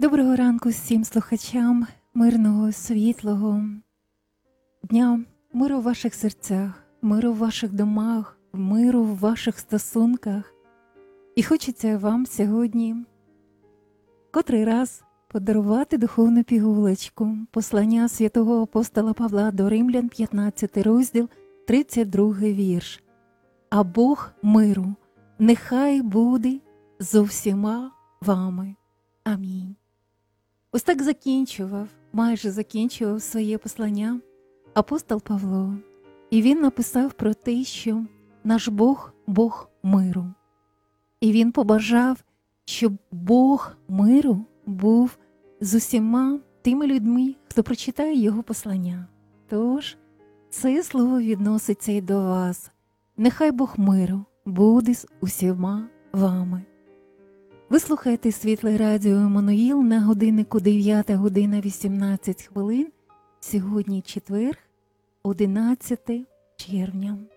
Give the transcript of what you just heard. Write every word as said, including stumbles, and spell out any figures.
Доброго ранку всім слухачам, мирного, світлого дня, миру в ваших серцях, миру в ваших домах, миру в ваших стосунках. І хочеться вам сьогодні котрий раз подарувати духовну пігулочку, послання святого апостола Павла до Римлян, п'ятнадцятий розділ, тридцять другий вірш. А Бог миру нехай буде зо всіма вами. Амінь. Ось так закінчував, майже закінчував своє послання апостол Павло. І він написав про те, що наш Бог – Бог миру. І він побажав, щоб Бог миру був з усіма тими людьми, хто прочитає його послання. Тож, це слово відноситься і до вас. Нехай Бог миру буде з усіма вами. Ви слухаєте Світле Радіо Еммануїл на годиннику дев'ята година вісімнадцять хвилин. Сьогодні четвер, одинадцяте червня.